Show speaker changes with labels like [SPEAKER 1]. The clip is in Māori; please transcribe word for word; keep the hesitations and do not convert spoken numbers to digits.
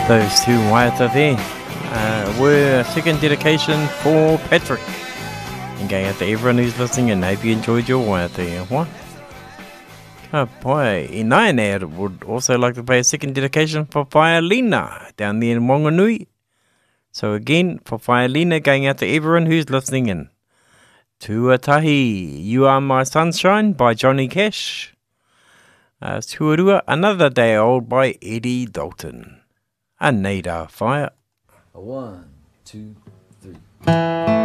[SPEAKER 1] Those two waiata there uh, were a second dedication for Patrick. And going out to everyone who's listening, and hope you enjoyed your waiata. What? Oh boy, Inaine would also like to play a second dedication for Whaialina down there in Wanganui. So again, for Whaialina, going out to everyone who's listening in. Tuatahi, You Are My Sunshine by Johnny Cash. Uh, Tuarua, Another Day Old by Eddie Dalton. Anita Fire.
[SPEAKER 2] A one, two, three.